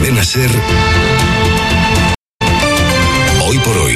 Cadena SER, Hoy por Hoy,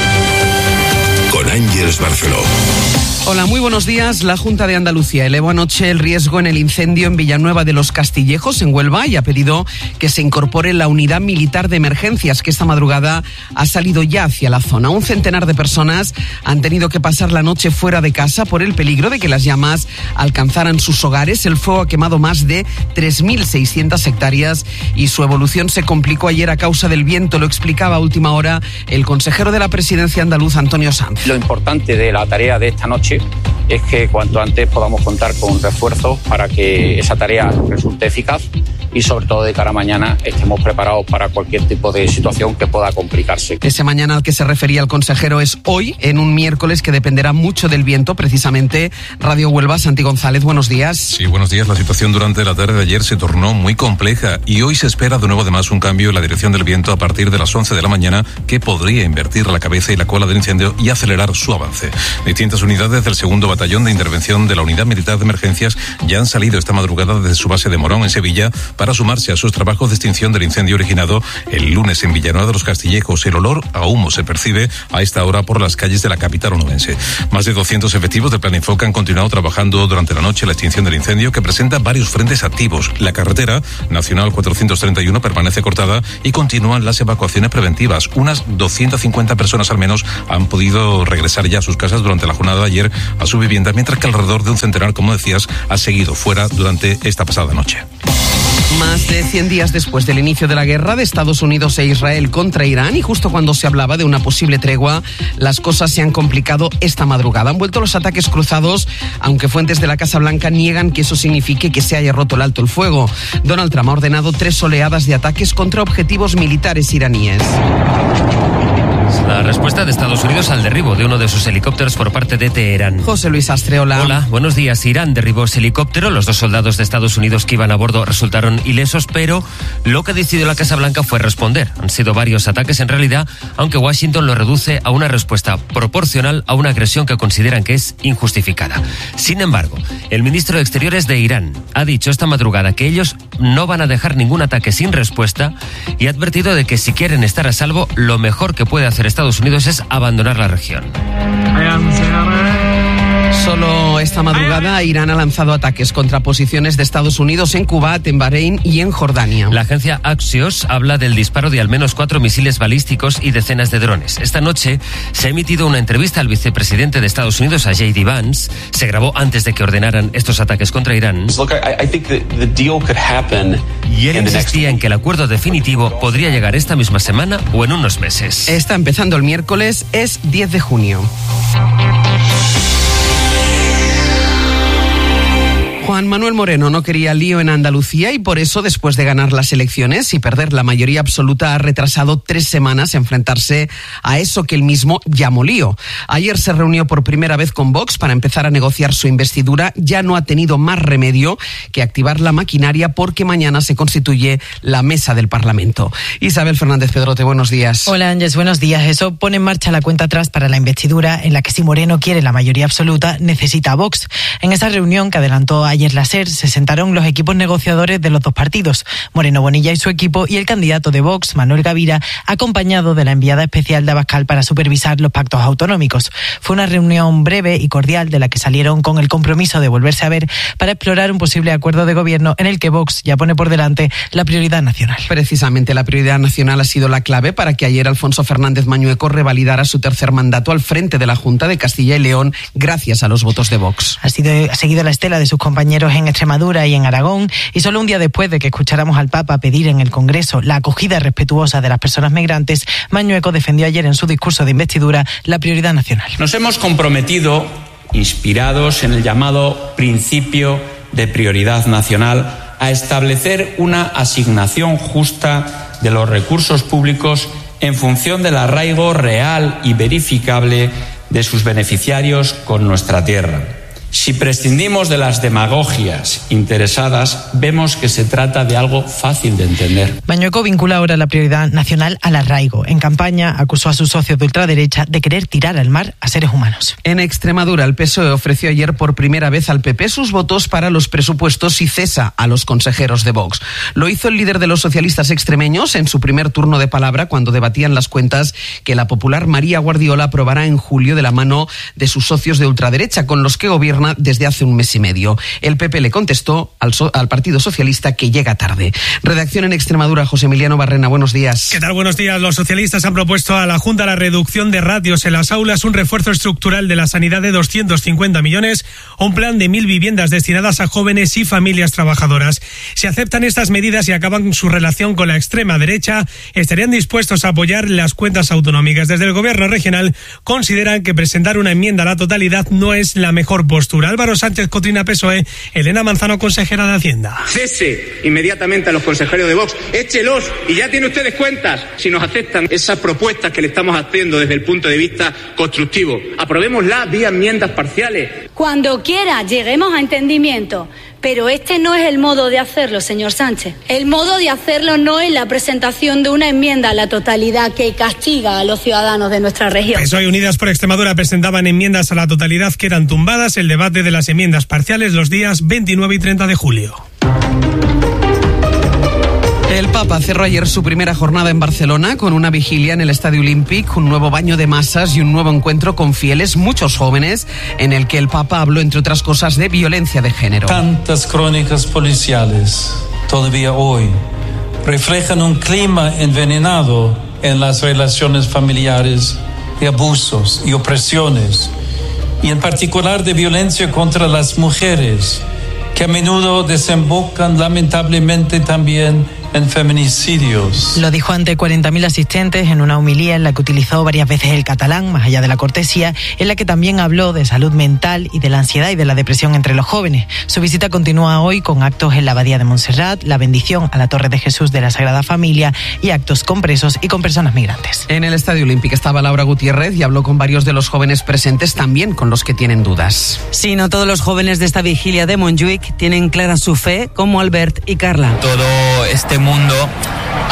con Ángeles Barceló. Hola, muy buenos días. La Junta de Andalucía elevó anoche el riesgo en el incendio en Villanueva de los Castillejos, en Huelva, y ha pedido que se incorpore la unidad militar de emergencias que esta madrugada ha salido ya hacia la zona. Un centenar de personas han tenido que pasar la noche fuera de casa por el peligro de que las llamas alcanzaran sus hogares. El fuego ha quemado más de 3.600 hectáreas y su evolución se complicó ayer a causa del viento. Lo explicaba a última hora el consejero de la presidencia andaluz, Antonio Sanz. Lo importante de la tarea de esta noche es que cuanto antes podamos contar con refuerzos para que esa tarea resulte eficaz y sobre todo de cara a mañana estemos preparados para cualquier tipo de situación que pueda complicarse. Ese mañana al que se refería el consejero es hoy, en un miércoles que dependerá mucho del viento. Precisamente, Radio Huelva, Santi González, buenos días. Sí, buenos días. La situación durante la tarde de ayer se tornó muy compleja y hoy se espera de nuevo además un cambio en la dirección del viento a partir de las 11 de la mañana que podría invertir la cabeza y la cola del incendio y acelerar su avance. Distintas unidades del segundo batallón de intervención de la Unidad Militar de Emergencias ya han salido esta madrugada desde su base de Morón, en Sevilla, para sumarse a sus trabajos de extinción del incendio originado el lunes en Villanueva de los Castillejos. El olor a humo se percibe a esta hora por las calles de la capital onubense. Más de 200 efectivos del Plan Enfoca han continuado trabajando durante la noche en la extinción del incendio, que presenta varios frentes activos. La carretera nacional 431 permanece cortada y continúan las evacuaciones preventivas. Unas 250 personas al menos han podido regresar ya a sus casas durante la jornada de ayer a su vivienda, mientras que alrededor de un centenar, como decías, ha seguido fuera durante esta pasada noche. Más de 100 días después del inicio de la guerra de Estados Unidos e Israel contra Irán, y justo cuando se hablaba de una posible tregua, las cosas se han complicado esta madrugada. Han vuelto los ataques cruzados, aunque fuentes de la Casa Blanca niegan que eso signifique que se haya roto el alto el fuego. Donald Trump ha ordenado 3 oleadas de ataques contra objetivos militares iraníes. La respuesta de Estados Unidos al derribo de uno de sus helicópteros por parte de Teherán. José Luis Astre, hola. Hola, buenos días. Irán derribó ese helicóptero. Los 2 soldados de Estados Unidos que iban a bordo resultaron ilesos, pero lo que decidió la Casa Blanca fue responder. Han sido varios ataques en realidad, aunque Washington lo reduce a una respuesta proporcional a una agresión que consideran que es injustificada. Sin embargo, el ministro de Exteriores de Irán ha dicho esta madrugada que ellos no van a dejar ningún ataque sin respuesta y ha advertido de que si quieren estar a salvo, lo mejor que puede hacer Estados Unidos es abandonar la región. Solo esta madrugada Irán ha lanzado ataques contra posiciones de Estados Unidos en Kuwait, en Bahrein y en Jordania. La agencia Axios habla del disparo de al menos 4 misiles balísticos y decenas de drones. Esta noche se ha emitido una entrevista al vicepresidente de Estados Unidos, a J.D. Vance. Se grabó antes de que ordenaran estos ataques contra Irán. Y él insistía en que el acuerdo definitivo podría llegar esta misma semana o en unos meses. Está empezando el miércoles, es 10 de junio. Juan Manuel Moreno no quería lío en Andalucía y por eso, después de ganar las elecciones y perder la mayoría absoluta, ha retrasado 3 semanas enfrentarse a eso que él mismo llamó lío. Ayer se reunió por primera vez con Vox para empezar a negociar su investidura. Ya no ha tenido más remedio que activar la maquinaria porque mañana se constituye la mesa del Parlamento. Isabel Fernández Pedrote, buenos días. Hola Ángeles, buenos días. Eso pone en marcha la cuenta atrás para la investidura en la que si Moreno quiere la mayoría absoluta necesita a Vox. En esa reunión que adelantó ayer la SER se sentaron los equipos negociadores de los 2 partidos, Moreno Bonilla y su equipo, y el candidato de Vox, Manuel Gavira, acompañado de la enviada especial de Abascal para supervisar los pactos autonómicos. Fue una reunión breve y cordial de la que salieron con el compromiso de volverse a ver para explorar un posible acuerdo de gobierno en el que Vox ya pone por delante la prioridad nacional. Precisamente la prioridad nacional ha sido la clave para que ayer Alfonso Fernández Mañueco revalidara su 3er mandato al frente de la Junta de Castilla y León gracias a los votos de Vox. Ha seguido la estela de sus compañeros en Extremadura y en Aragón, y solo un día después de que escucháramos al Papa pedir en el Congreso la acogida respetuosa de las personas migrantes, Mañueco defendió ayer en su discurso de investidura la prioridad nacional. Nos hemos comprometido, inspirados en el llamado principio de prioridad nacional, a establecer una asignación justa de los recursos públicos en función del arraigo real y verificable de sus beneficiarios con nuestra tierra. Si prescindimos de las demagogias interesadas, vemos que se trata de algo fácil de entender. Mañueco vincula ahora la prioridad nacional al arraigo. En campaña acusó a sus socios de ultraderecha de querer tirar al mar a seres humanos. En Extremadura, el PSOE ofreció ayer por primera vez al PP sus votos para los presupuestos y cesa a los consejeros de Vox. Lo hizo el líder de los socialistas extremeños en su primer turno de palabra cuando debatían las cuentas que la popular María Guardiola aprobará en julio de la mano de sus socios de ultraderecha, con los que gobierna desde hace un mes y medio. El PP le contestó al Partido Socialista que llega tarde. Redacción en Extremadura, José Emiliano Barrena, buenos días. ¿Qué tal? Buenos días. Los socialistas han propuesto a la Junta la reducción de ratios en las aulas, un refuerzo estructural de la sanidad de 250 millones, un plan de 1.000 viviendas destinadas a jóvenes y familias trabajadoras. Si aceptan estas medidas y acaban su relación con la extrema derecha, estarían dispuestos a apoyar las cuentas autonómicas. Desde el gobierno regional consideran que presentar una enmienda a la totalidad no es la mejor postura. Álvaro Sánchez Cotrina, PSOE, Elena Manzano, consejera de Hacienda. Cese inmediatamente a los consejeros de Vox, échelos y ya tienen ustedes cuentas si nos aceptan esas propuestas que le estamos haciendo desde el punto de vista constructivo. Aprobémoslas vía enmiendas parciales. Cuando quiera lleguemos a entendimiento. Pero este no es el modo de hacerlo, señor Sánchez. El modo de hacerlo no es la presentación de una enmienda a la totalidad que castiga a los ciudadanos de nuestra región. PSOE y Unidas por Extremadura presentaban enmiendas a la totalidad que eran tumbadas. El debate de las enmiendas parciales los días 29 y 30 de julio. El Papa cerró ayer su primera jornada en Barcelona con una vigilia en el Estadio Olímpic, un nuevo baño de masas y un nuevo encuentro con fieles, muchos jóvenes, en el que el Papa habló, entre otras cosas, de violencia de género. Tantas crónicas policiales, todavía hoy, reflejan un clima envenenado en las relaciones familiares, de abusos y opresiones, y en particular de violencia contra las mujeres, que a menudo desembocan lamentablemente también en feminicidios. Lo dijo ante 40.000 asistentes en una homilía en la que utilizó varias veces el catalán, más allá de la cortesía, en la que también habló de salud mental y de la ansiedad y de la depresión entre los jóvenes. Su visita continúa hoy con actos en la Abadía de Montserrat, la bendición a la Torre de Jesús de la Sagrada Familia y actos con presos y con personas migrantes. En el Estadio Olímpico estaba Laura Gutiérrez y habló con varios de los jóvenes presentes, también con los que tienen dudas. Sí, no todos los jóvenes de esta vigilia de Montjuïc tienen clara su fe, como Albert y Carla. Todo este mundo